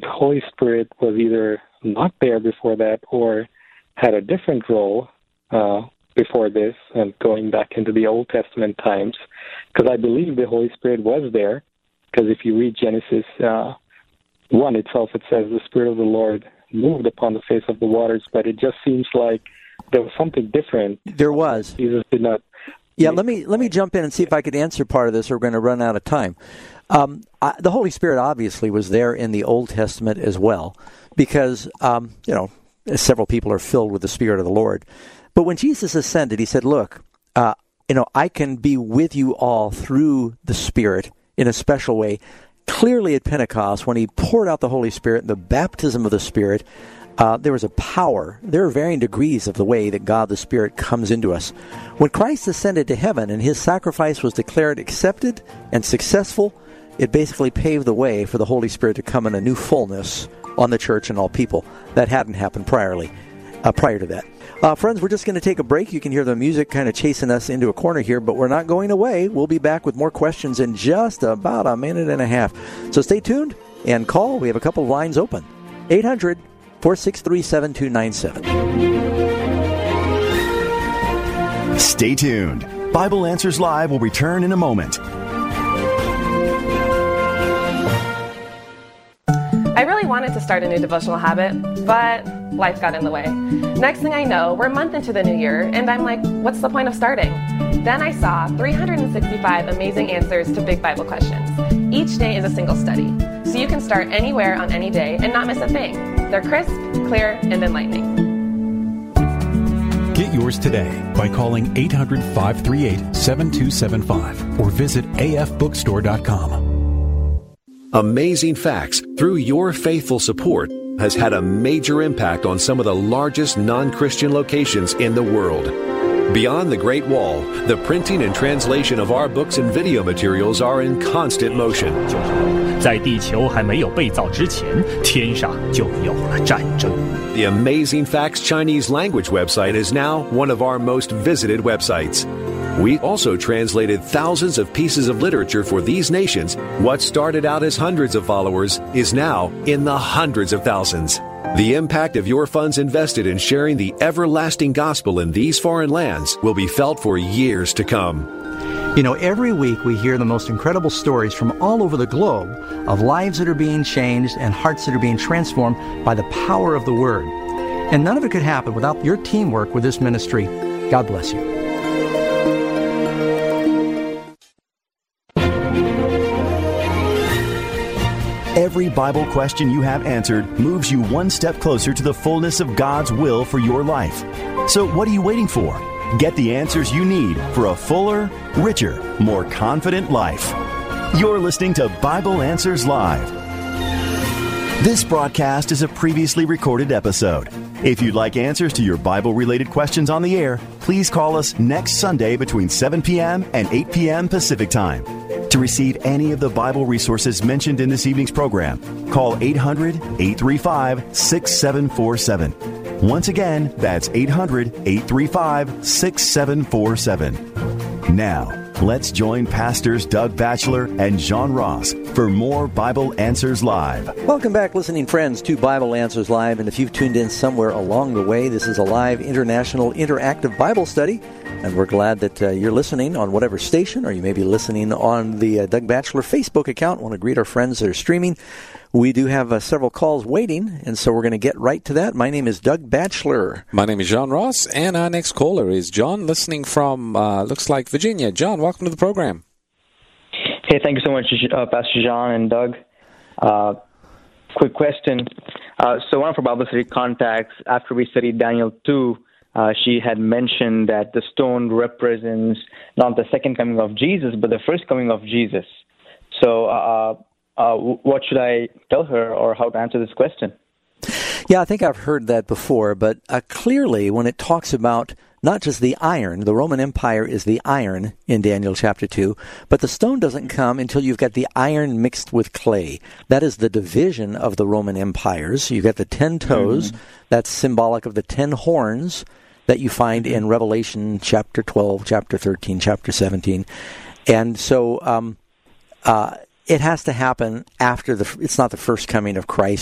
the Holy Spirit was either not there before that or had a different role before this, and going back into the Old Testament times, because I believe the Holy Spirit was there, because if you read Genesis 1 itself, it says the Spirit of the Lord moved upon the face of the waters, but it just seems like there was something different. There was. Jesus did not. Yeah, let me jump in and see if I could answer part of this, or we're going to run out of time. The Holy Spirit obviously was there in the Old Testament as well, because, several people are filled with the Spirit of the Lord. But when Jesus ascended, he said, look, I can be with you all through the Spirit in a special way. Clearly at Pentecost, when he poured out the Holy Spirit, the baptism of the Spirit, there was a power. There are varying degrees of the way that God the Spirit comes into us. When Christ ascended to heaven and his sacrifice was declared accepted and successful, it basically paved the way for the Holy Spirit to come in a new fullness on the church and all people. That hadn't happened prior to that. Friends, we're just going to take a break. You can hear the music kind of chasing us into a corner here, but we're not going away. We'll be back with more questions in just about a minute and a half. So stay tuned and call. We have a couple of lines open. 800-463-7297. Stay tuned. Bible Answers Live will return in a moment. I really wanted to start a new devotional habit, but life got in the way. Next thing I know, we're a month into the new year, and I'm like, what's the point of starting? Then I saw 365 amazing answers to big Bible questions. Each day is a single study, so you can start anywhere on any day and not miss a thing. They're crisp, clear, and enlightening. Get yours today by calling 800-538-7275 or visit afbookstore.com. Amazing Facts, through your faithful support, has had a major impact on some of the largest non-Christian locations in the world. Beyond the Great Wall, the printing and translation of our books and video materials are in constant motion. 在地球还没有被造之前，天上就有了战争。 The Amazing Facts Chinese language website is now one of our most visited websites. We also translated thousands of pieces of literature for these nations. What started out as hundreds of followers is now in the hundreds of thousands. The impact of your funds invested in sharing the everlasting gospel in these foreign lands will be felt for years to come. Every week we hear the most incredible stories from all over the globe of lives that are being changed and hearts that are being transformed by the power of the Word. And none of it could happen without your teamwork with this ministry. God bless you. Every Bible question you have answered moves you one step closer to the fullness of God's will for your life. So what are you waiting for? Get the answers you need for a fuller, richer, more confident life. You're listening to Bible Answers Live. This broadcast is a previously recorded episode. If you'd like answers to your Bible-related questions on the air, please call us next Sunday between 7 p.m. and 8 p.m. Pacific Time. To receive any of the Bible resources mentioned in this evening's program, call 800-835-6747. Once again, that's 800-835-6747. Now, let's join Pastors Doug Batchelor and John Ross for more Bible Answers Live. Welcome back, listening friends, to Bible Answers Live. And if you've tuned in somewhere along the way, this is a live international interactive Bible study. And we're glad that you're listening on whatever station, or you may be listening on the Doug Batchelor Facebook account. I want to greet our friends that are streaming. We do have several calls waiting, and so we're going to get right to that. My name is Doug Batchelor. My name is John Ross, and our next caller is John, listening from, looks like Virginia. John, welcome to the program. Hey, thank you so much, Pastor John and Doug. Quick question. So one of our Bible study contacts, after we studied Daniel 2, she had mentioned that the stone represents not the second coming of Jesus, but the first coming of Jesus. So what should I tell her, or how to answer this question? Yeah, I think I've heard that before, but clearly when it talks about not just the iron, the Roman Empire is the iron in Daniel chapter 2, but the stone doesn't come until you've got the iron mixed with clay. That is the division of the Roman empires. You've got the 10 toes, that's symbolic of the 10 horns that you find in Revelation chapter 12, chapter 13, chapter 17. And so it has to happen after it's not the first coming of Christ